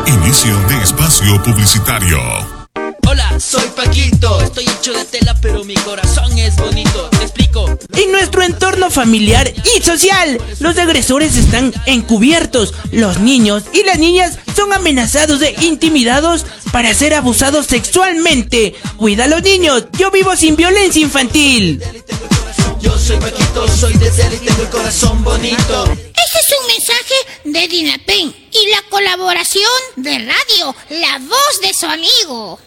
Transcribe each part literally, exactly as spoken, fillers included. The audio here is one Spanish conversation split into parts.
Inicio de espacio publicitario. Hola, soy Paquito. Estoy hecho de tela, pero mi corazón es bonito. Te explico. En nuestro entorno familiar y social, los agresores están encubiertos. Los niños y las niñas son amenazados e intimidados para ser abusados sexualmente. Cuida a los niños. Yo vivo sin violencia infantil. Yo soy Paquito, soy de tela y tengo el corazón bonito. Este es un mensaje de Dinapen y la colaboración de radio La Voz de su Amigo.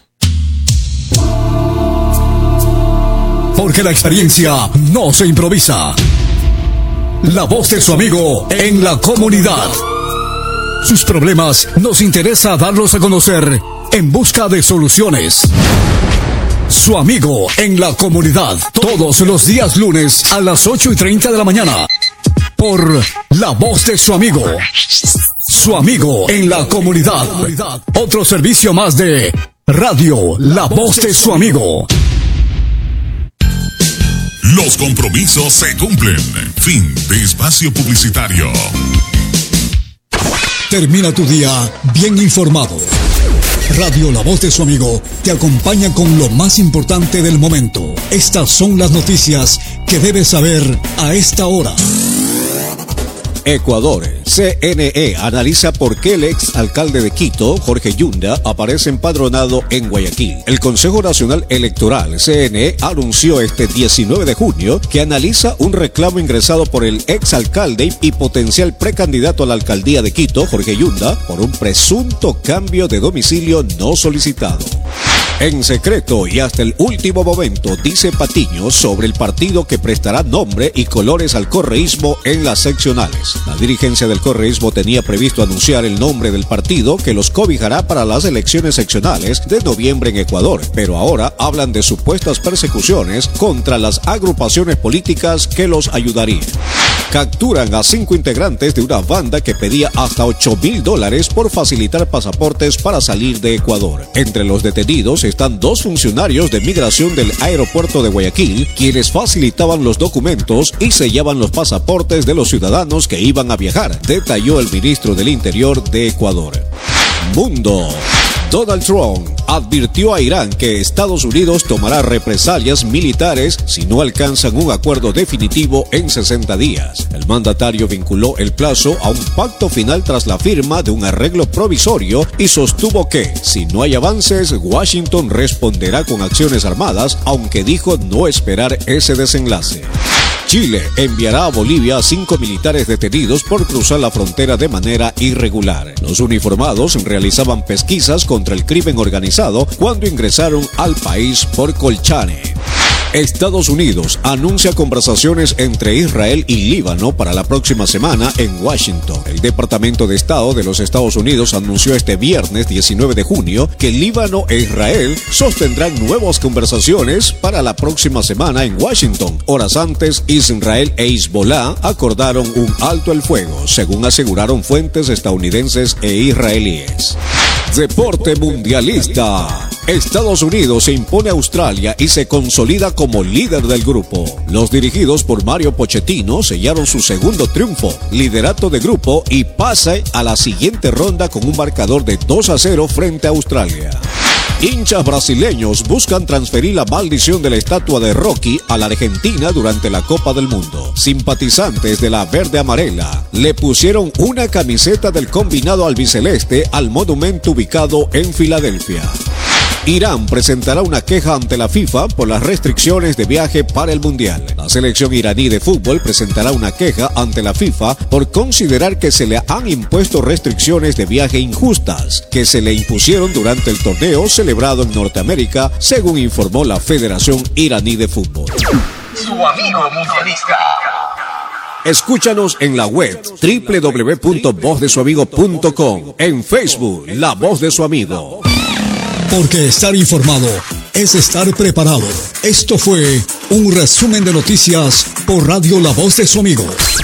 Porque la experiencia no se improvisa. La Voz de su Amigo en la comunidad. Sus problemas nos interesa darlos a conocer en busca de soluciones. Su Amigo en la comunidad, todos los días lunes a las ocho y treinta de la mañana. Por La Voz de su Amigo. Su Amigo en la comunidad. Otro servicio más de Radio La Voz de su Amigo. Los compromisos se cumplen. Fin de espacio publicitario. Termina tu día bien informado. Radio La Voz de su Amigo te acompaña con lo más importante del momento. Estas son las noticias que debes saber a esta hora. Ecuador. C N E analiza por qué el ex alcalde de Quito, Jorge Yunda, aparece empadronado en Guayaquil. El Consejo Nacional Electoral, C N E, anunció este diecinueve de junio que analiza un reclamo ingresado por el ex alcalde y potencial precandidato a la alcaldía de Quito, Jorge Yunda, por un presunto cambio de domicilio no solicitado. En secreto y hasta el último momento, dice Patiño sobre el partido que prestará nombre y colores al correísmo en las seccionales. La dirigencia del correísmo tenía previsto anunciar el nombre del partido que los cobijará para las elecciones seccionales de noviembre en Ecuador, pero ahora hablan de supuestas persecuciones contra las agrupaciones políticas que los ayudarían. Capturan a cinco integrantes de una banda que pedía hasta ocho mil dólares por facilitar pasaportes para salir de Ecuador. Entre los detenidos están dos funcionarios de migración del aeropuerto de Guayaquil, quienes facilitaban los documentos y sellaban los pasaportes de los ciudadanos que iban a viajar, detalló el ministro del Interior de Ecuador. Mundo. Donald Trump advirtió a Irán que Estados Unidos tomará represalias militares si no alcanzan un acuerdo definitivo en sesenta días. El mandatario vinculó el plazo a un pacto final tras la firma de un arreglo provisorio y sostuvo que, si no hay avances, Washington responderá con acciones armadas, aunque dijo no esperar ese desenlace. Chile enviará a Bolivia a cinco militares detenidos por cruzar la frontera de manera irregular. Los uniformados realizaban pesquisas contra el crimen organizado cuando ingresaron al país por Colchane. Estados Unidos anuncia conversaciones entre Israel y Líbano para la próxima semana en Washington. El Departamento de Estado de los Estados Unidos anunció este viernes diecinueve de junio que Líbano e Israel sostendrán nuevas conversaciones para la próxima semana en Washington. Horas antes, Israel e Hezbollah acordaron un alto el fuego, según aseguraron fuentes estadounidenses e israelíes. Deporte mundialista. Estados Unidos se impone a Australia y se consolida como líder del grupo. Los dirigidos por Mario Pochettino sellaron su segundo triunfo, liderato de grupo y pase a la siguiente ronda con un marcador de dos a cero frente a Australia. Hinchas brasileños buscan transferir la maldición de la estatua de Rocky a la Argentina durante la Copa del Mundo. Simpatizantes de la verde amarela le pusieron una camiseta del combinado albiceleste al monumento ubicado en Filadelfia. Irán presentará una queja ante la FIFA por las restricciones de viaje para el Mundial. La selección iraní de fútbol presentará una queja ante la FIFA por considerar que se le han impuesto restricciones de viaje injustas, que se le impusieron durante el torneo celebrado en Norteamérica, según informó la Federación Iraní de Fútbol. Su amigo mundialista. Escúchanos en la web doble u doble u doble u punto voz de su amigo punto com, en Facebook La Voz de su Amigo. Porque estar informado es estar preparado. Esto fue un resumen de noticias por Radio La Voz de su Amigo.